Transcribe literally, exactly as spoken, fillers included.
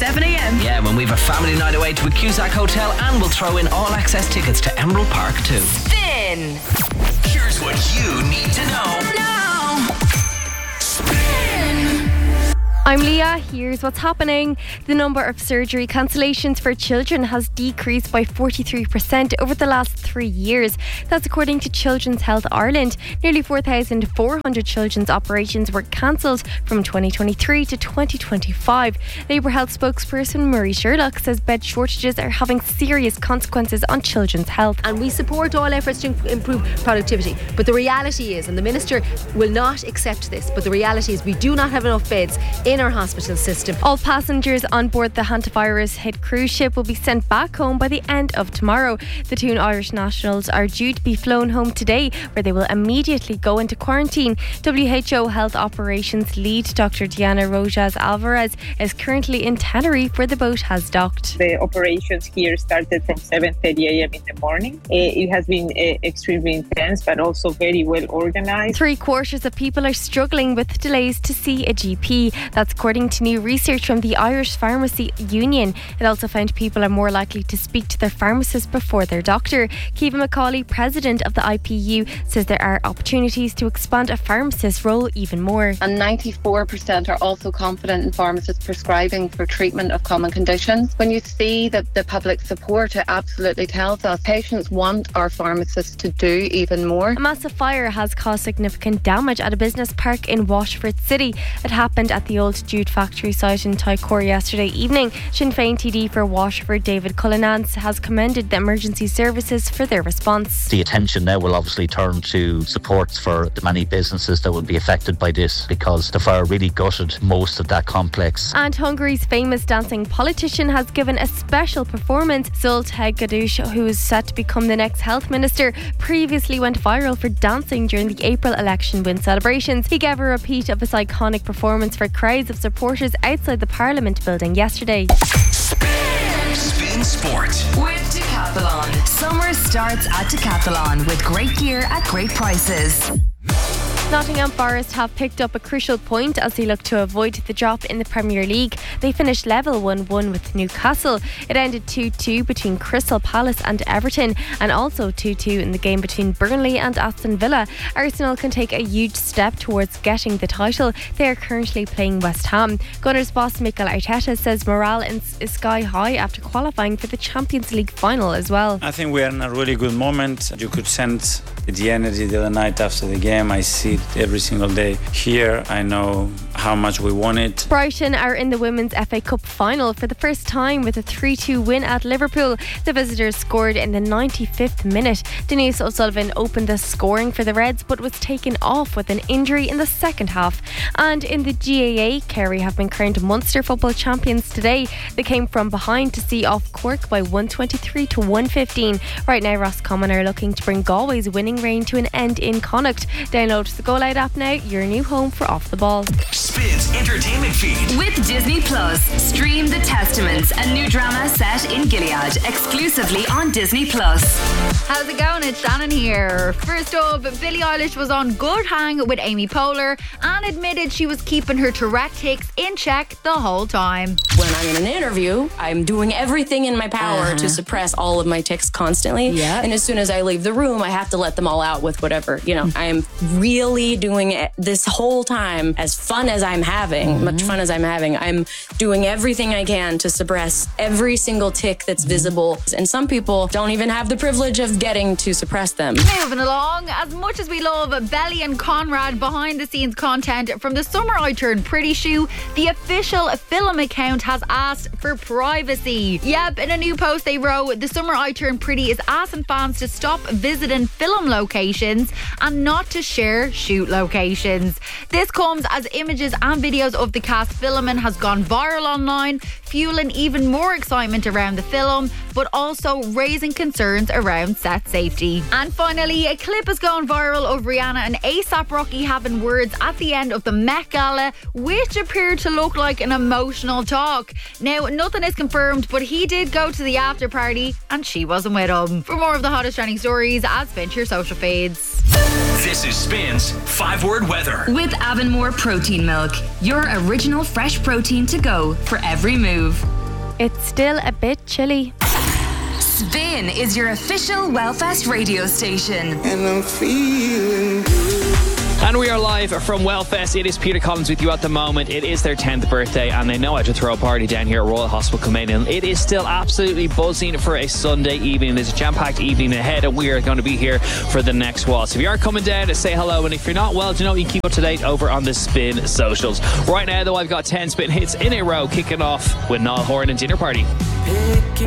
seven a.m. Yeah, when we have a family night away to a Cusack Hotel, and we'll throw in all access tickets to Emerald Park too. Spin. Here's what you need to know. Now. Spin. I'm Leah. Here's what's happening. The number of surgery cancellations for children has decreased by forty-three percent over the last three years. That's according to Children's Health Ireland. Nearly four thousand four hundred children's operations were cancelled from twenty twenty-three to twenty twenty-five. Labour Health spokesperson Marie Sherlock says bed shortages are having serious consequences on children's health. And we support all efforts to improve productivity. But the reality is, and the Minister will not accept this, but the reality is we do not have enough beds in our hospital system. All passengers on board the hantavirus hit cruise ship will be sent back home by the end of tomorrow. The two Irish nationals are due to be flown home today, where they will immediately go into quarantine. W H O Health Operations Lead Doctor Diana Rojas Alvarez is currently in Tenerife, where the boat has docked. The operations here started from seven thirty a.m. in the morning. It has been extremely intense, but also very well organized. Three quarters of people are struggling with delays to see a G P. That's according to new research from the Irish Pharmacy Union. It also found people are more likely to speak to their pharmacist before their doctor. Kiva McCauley, president of the I P U, says there are opportunities to expand a pharmacist's role even more. And ninety-four percent are also confident in pharmacists prescribing for treatment of common conditions. When you see the, the public support, it absolutely tells us patients want our pharmacists to do even more. A massive fire has caused significant damage at a business park in Washford City. It happened at the old Jude factory site in Tycor yesterday evening. Sinn Féin T D for Washford, David Cullinan, has commended the emergency services for their response. The attention now will obviously turn to supports for the many businesses that will be affected by this, because the fire really gutted most of that complex. And Hungary's famous dancing politician has given a special performance. Zoltán Gadush, who is set to become the next health minister, previously went viral for dancing during the April election win celebrations. He gave a repeat of his iconic performance for crowds of supporters outside the Parliament building yesterday. Spin, Spin Sport with Decathlon. Summer starts at Decathlon with great gear at great prices. Nottingham Forest have picked up a crucial point as they look to avoid the drop in the Premier League. They finished level one one with Newcastle. It ended two two between Crystal Palace and Everton, and also two two in the game between Burnley and Aston Villa. Arsenal can take a huge step towards getting the title. They are currently playing West Ham. Gunners boss Mikel Arteta says morale is sky high after qualifying for the Champions League final as well. I think we are in a really good moment. You could sense the energy the other night after the game. I see it every single day here. I know how much we want it. Brighton are in the Women's F A Cup final for the first time with a three two win at Liverpool. The visitors scored in the ninety-fifth minute. Denise O'Sullivan opened the scoring for the Reds, but was taken off with an injury in the second half. And in the G A A, Kerry have been crowned Munster football champions today. They came from behind to see off Cork by one twenty-three to one fifteen. Right now, Roscommon are looking to bring Galway's winning reign to an end in Connacht. Download the Go Loud app now, your new home for Off the Ball. Spin's entertainment feed with Disney Plus. Stream The Testaments, a new drama set in Gilead, exclusively on Disney Plus. How's it going? It's Shannon here. First up, Billie Eilish was on Good Hang with Amy Poehler and admitted she was keeping her Tourette tics in check the whole time. When I'm in an interview, I'm doing everything in my power uh-huh. to suppress all of my tics constantly. Yeah. And as soon as I leave the room, I have to let them all out with whatever, you know. I am really doing it this whole time, as fun as I'm having, mm-hmm. much fun as I'm having. I'm doing everything I can to suppress every single tic that's mm-hmm. visible. And some people don't even have the privilege of getting to suppress them. Moving along, as much as we love Belly and Conrad behind the scenes content from the Summer I Turned Pretty shoe, the official film account has asked for privacy. Yep, in a new post they wrote, the Summer I Turned Pretty is asking fans to stop visiting film locations and not to share shoot locations. This comes as images and videos of the cast filming has gone viral online, fueling even more excitement around the film, but also raising concerns around set safety. And finally, a clip has gone viral of Rihanna and ASAP Rocky having words at the end of the Met Gala, which appeared to look like an emotional talk. Now, nothing is confirmed, but he did go to the after party and she wasn't with him. For more of the hottest trending stories, add Spin to your social Rosha fades. This is Spins five word weather. With Avonmore Protein Milk, your original fresh protein to go for every move. It's still a bit chilly. Spin is your official Wellfest radio station. And I'm feeling good. And we are live from Wellfest. It is Peter Collins with you at the moment. It is their tenth birthday and they know how to throw a party down here at Royal Hospital Kilmainham. It is still absolutely buzzing for a Sunday evening. There's a jam-packed evening ahead and we are going to be here for the next while. So if you are coming down, say hello. And if you're not, well, do you know, you can keep up to date over on the Spin socials. Right now, though, I've got ten Spin hits in a row kicking off with Niall Horan and Dinner Party.